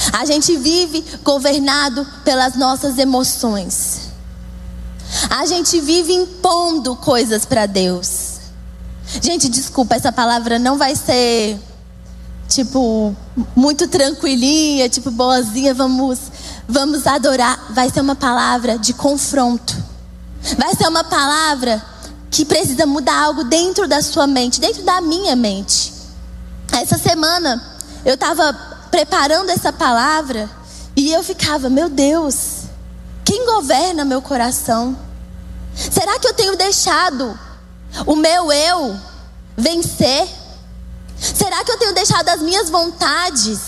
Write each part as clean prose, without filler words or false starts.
A gente vive governado pelas nossas emoções. A gente vive impondo coisas para Deus. Gente, desculpa, essa palavra não vai ser tipo muito tranquilinha, tipo boazinha, vamos adorar. Vai ser uma palavra de confronto. Vai ser uma palavra que precisa mudar algo dentro da sua mente, dentro da minha mente. Essa semana eu estava preparando essa palavra e eu ficava, meu Deus, quem governa meu coração? Será que eu tenho deixado o meu eu vencer? Será que eu tenho deixado as minhas vontades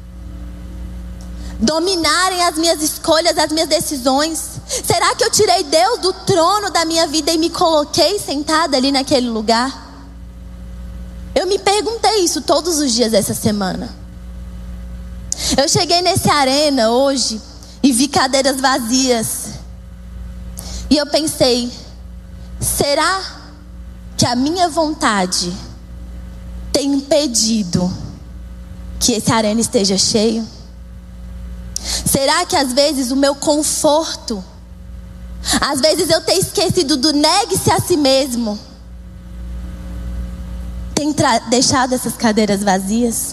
dominarem as minhas escolhas, as minhas decisões? Será que eu tirei Deus do trono da minha vida e me coloquei sentada ali naquele lugar? Eu me perguntei isso todos os dias essa semana. Eu cheguei nesse arena hoje e vi cadeiras vazias. E eu pensei, será que a minha vontade tem impedido que esse arena esteja cheio? Será que às vezes o meu conforto, às vezes eu ter esquecido do negue-se a si mesmo, tem deixado essas cadeiras vazias?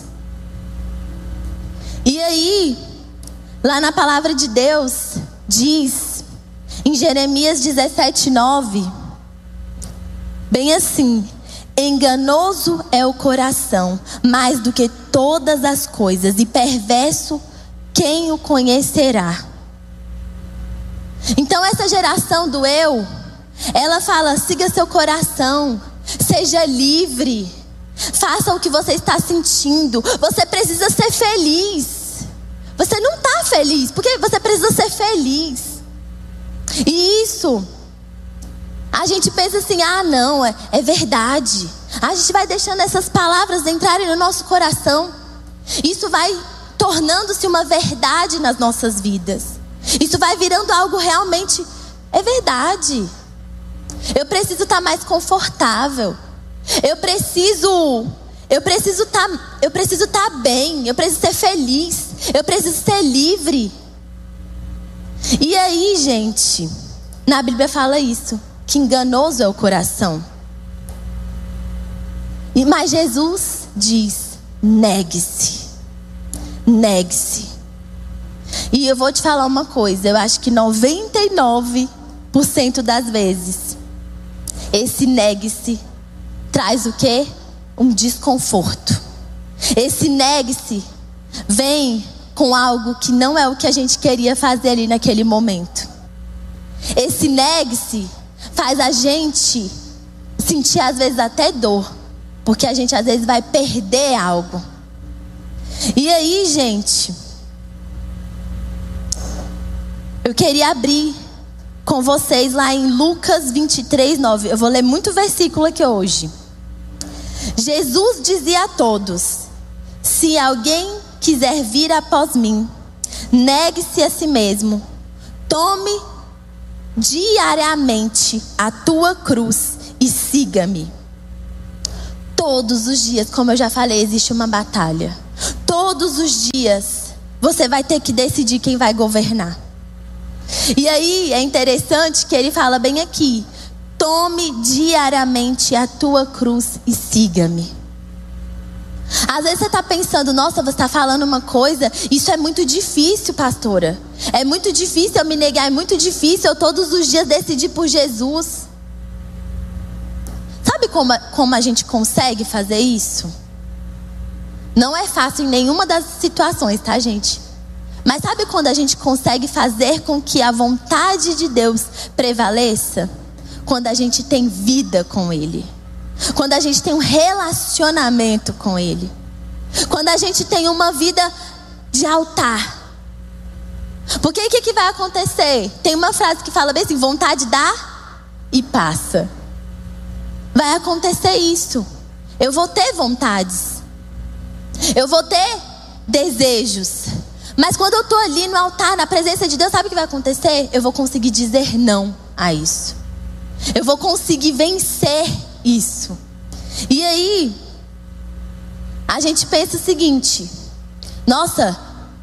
E aí, lá na palavra de Deus, diz em Jeremias 17:9, bem assim: enganoso é o coração, mais do que todas as coisas, e perverso quem o conhecerá. Então essa geração do eu, ela fala, siga seu coração, seja livre, faça o que você está sentindo, você precisa ser feliz. Você não está feliz, porque você precisa ser feliz. E isso, a gente pensa assim, não, é verdade. A gente vai deixando essas palavras entrarem no nosso coração. Isso vai tornando-se uma verdade nas nossas vidas. Isso vai virando algo realmente, é verdade. Eu preciso estar mais confortável. Eu preciso estar bem. Eu preciso ser feliz. Eu preciso ser livre. E aí, gente, na Bíblia fala isso, que enganoso é o coração. Mas Jesus diz, negue-se. Negue-se. E eu vou te falar uma coisa, eu acho que 99% das vezes, esse negue-se traz o quê? Um desconforto. Esse negue-se vem com algo que não é o que a gente queria fazer ali naquele momento. Esse negue-se faz a gente sentir às vezes até dor, porque a gente às vezes vai perder algo. E aí, gente, eu queria abrir com vocês lá em Lucas 23:9. Eu vou ler muito versículo aqui hoje. Jesus dizia a todos: se alguém quiser vir após mim, negue-se a si mesmo, tome diariamente a tua cruz e siga-me. Todos os dias, como eu já falei, existe uma batalha. Todos os dias você vai ter que decidir quem vai governar. E aí é interessante que ele fala bem aqui: tome diariamente a tua cruz e siga-me. Às vezes você está pensando, nossa, você está falando uma coisa, isso é muito difícil, pastora. É muito difícil eu me negar, é muito difícil eu todos os dias decidir por Jesus. Sabe como a gente consegue fazer isso? Não é fácil em nenhuma das situações, tá, gente? Mas sabe quando a gente consegue fazer com que a vontade de Deus prevaleça? Quando a gente tem vida com Ele. Quando a gente tem um relacionamento com Ele. Quando a gente tem uma vida de altar. Porque o que vai acontecer? Tem uma frase que fala bem assim: vontade dá e passa. Vai acontecer isso. Eu vou ter vontades. Eu vou ter desejos. Mas quando eu estou ali no altar, na presença de Deus, sabe o que vai acontecer? Eu vou conseguir dizer não a isso. Eu vou conseguir vencer isso. E aí, a gente pensa o seguinte: nossa,